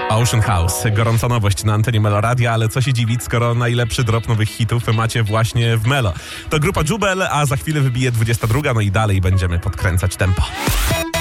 Ocean House, gorąca nowość na antenie Melo Radia, ale co się dziwić, skoro najlepszy drop nowych hitów macie właśnie w Melo. To grupa Jubel, a za chwilę wybije 22, no i dalej będziemy podkręcać tempo.